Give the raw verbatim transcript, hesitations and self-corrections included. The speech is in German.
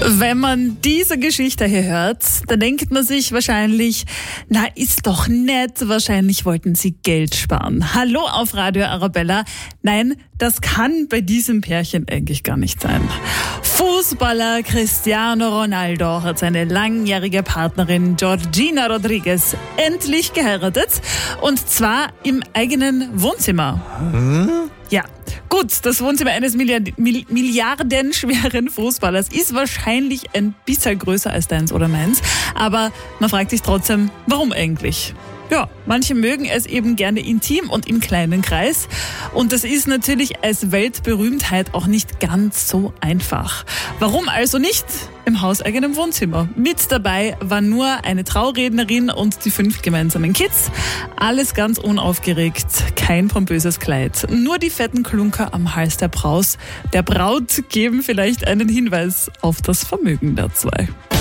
Wenn man diese Geschichte hier hört, dann denkt man sich wahrscheinlich, na, ist doch nett, wahrscheinlich wollten sie Geld sparen. Hallo auf Radio Arabella. Nein, das kann bei diesem Pärchen eigentlich gar nicht sein. Fußballer Cristiano Ronaldo hat seine langjährige Partnerin Georgina Rodriguez endlich geheiratet, und zwar im eigenen Wohnzimmer. Hm? Ja, gut, das Wohnzimmer eines Milliard- Mill- milliardenschweren Fußballers ist wahrscheinlich ein bisschen größer als deins oder meins, aber man fragt sich trotzdem, warum eigentlich? Ja, manche mögen es eben gerne intim und im kleinen Kreis. Und das ist natürlich als Weltberühmtheit auch nicht ganz so einfach. Warum also nicht im hauseigenen Wohnzimmer? Mit dabei war nur eine Traurednerin und die fünf gemeinsamen Kids. Alles ganz unaufgeregt, kein pompöses Kleid. Nur die fetten Klunker am Hals der Braus, der Braut geben vielleicht einen Hinweis auf das Vermögen der zwei.